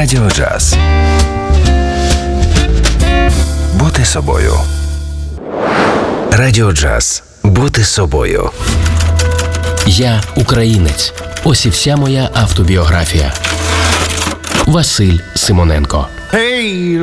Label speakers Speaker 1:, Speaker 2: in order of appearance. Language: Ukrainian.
Speaker 1: Радіо Джаз. Бути собою. Радіо Джаз. Бути собою.
Speaker 2: Я українець. Ось і вся моя автобіографія. Василь Симоненко.
Speaker 3: Hey,